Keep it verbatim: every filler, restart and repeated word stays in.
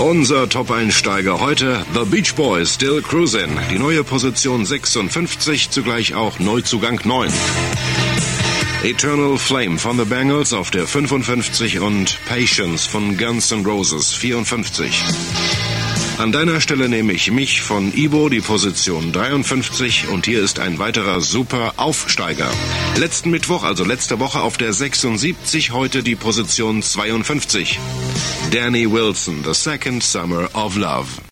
Unser Top-Einsteiger heute, The Beach Boys, Still Cruisin'. Die neue Position sechsundfünfzig, zugleich auch Neuzugang neun. Eternal Flame von The Bangles auf der fünfundfünfzig und Patience von Guns N' Roses vierundfünfzig. An deiner Stelle nehme ich mich von Ibo, die Position dreiundfünfzig, und hier ist ein weiterer super Aufsteiger. Letzten Mittwoch, also letzte Woche, auf der sechsundsiebzig, heute die Position zweiundfünfzig. Danny Wilson, The Second Summer of Love.